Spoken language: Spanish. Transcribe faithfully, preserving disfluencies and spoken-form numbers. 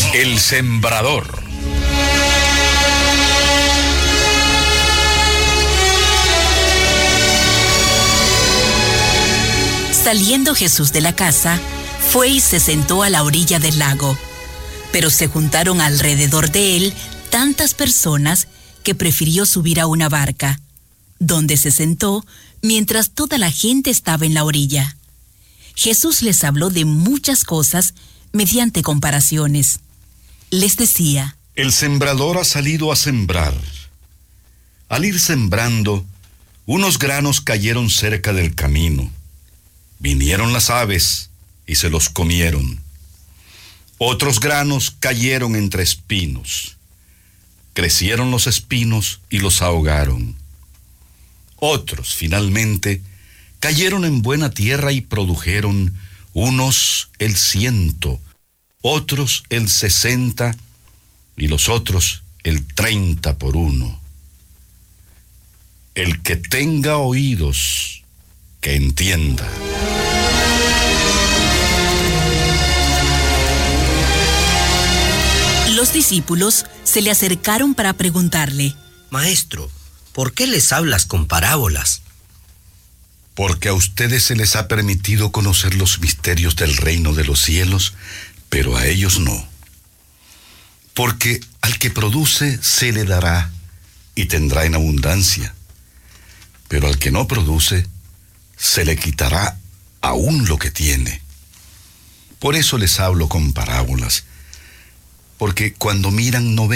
El sembrador. Saliendo Jesús de la casa, fue y se sentó a la orilla del lago. Pero se juntaron alrededor de él tantas personas que prefirió subir a una barca, donde se sentó mientras toda la gente estaba en la orilla. Jesús les habló de muchas cosas mediante comparaciones. Les decía: El sembrador ha salido a sembrar. Al ir sembrando, unos granos cayeron cerca del camino. Vinieron las aves y se los comieron. Otros granos cayeron entre espinos. Crecieron los espinos y los ahogaron. Otros, finalmente, cayeron en buena tierra y produjeron unos el ciento, otros el sesenta y los otros el treinta por uno. El que tenga oídos, que entienda. Los discípulos se le acercaron para preguntarle: Maestro, ¿por qué les hablas con parábolas? Porque a ustedes se les ha permitido conocer los misterios del reino de los cielos, pero a ellos no. Porque al que produce se le dará y tendrá en abundancia, pero al que no produce se le quitará aún lo que tiene. Por eso les hablo con parábolas, porque cuando miran no ven.